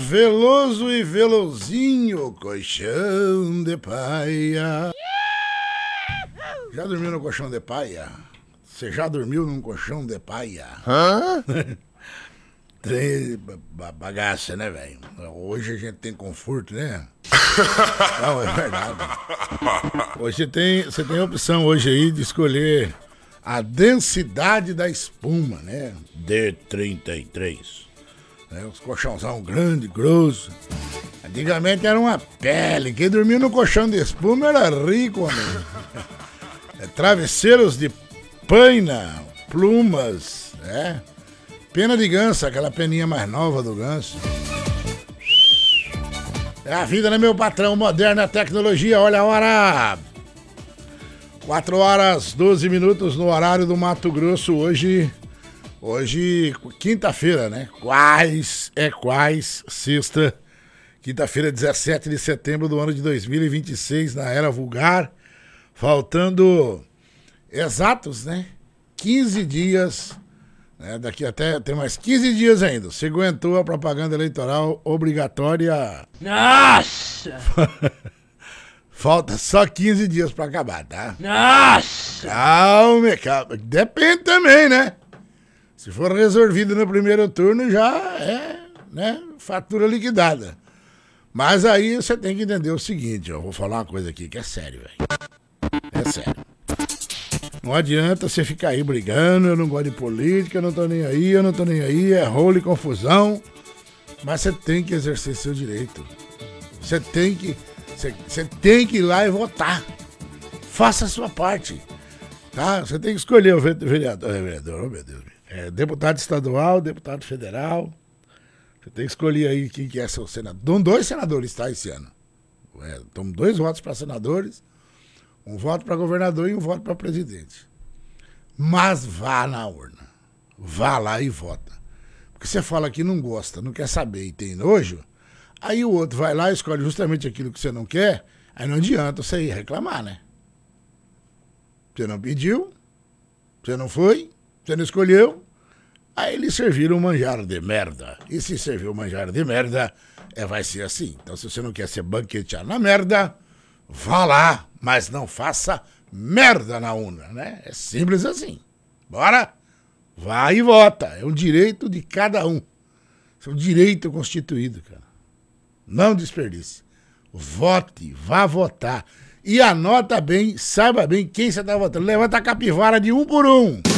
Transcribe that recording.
Veloso e Velozinho, colchão de paia. Já dormiu no colchão de paia? Você já dormiu num colchão de paia? Hã? Tem bagaça, né, velho? Hoje a gente tem conforto, né? Não, é verdade. Hoje você tem a opção hoje aí de escolher a densidade da espuma, né? D33. Os colchãozão grande, grosso. Antigamente era uma pele. Quem dormia no colchão de espuma era rico, amigo. Travesseiros de paina, plumas, pena de ganso, aquela peninha mais nova do ganso. É a vida, né, meu patrão? Moderna tecnologia, olha a hora. 4h12 no horário do Mato Grosso, hoje, quinta-feira, né? Quais, sexta, quinta-feira, 17 de setembro do ano de 2026, na Era Vulgar, faltando exatos, né? 15 dias, né? Daqui até tem mais 15 dias ainda. Você aguentou a propaganda eleitoral obrigatória. Nossa! Falta só 15 dias pra acabar, tá? Nossa! Calma. Depende também, né? Se for resolvido no primeiro turno, já é, né, fatura liquidada. Mas aí você tem que entender o seguinte, eu vou falar uma coisa aqui que é sério, velho. É sério. Não adianta você ficar aí brigando, eu não gosto de política, eu não tô nem aí, é rolo e confusão. Mas você tem que exercer seu direito. Você tem que ir lá e votar. Faça a sua parte. Tá? Você tem que escolher o vereador, oh meu Deus. Deputado estadual, deputado federal. Você tem que escolher aí quem que é seu senador. Dão 2 senadores, tá, esse ano. Dão 2 votos para senadores, 1 voto para governador e 1 voto para presidente. Mas vá na urna. Vá lá e vota. Porque você fala que não gosta, não quer saber e tem nojo, aí o outro vai lá e escolhe justamente aquilo que você não quer, aí não adianta você ir reclamar, né? Você não pediu, você não foi, você não escolheu, aí eles serviram um manjar de merda. E se serviu um manjar de merda, vai ser assim. Então se você não quer ser banqueteado na merda, vá lá, mas não faça merda na urna, né? É simples assim. Bora? Vai e vota. É um direito de cada um. É um direito constituído, cara. Não desperdice. Vote, vá votar. E anota bem, saiba bem quem você está votando. Levanta a capivara de 1 por 1.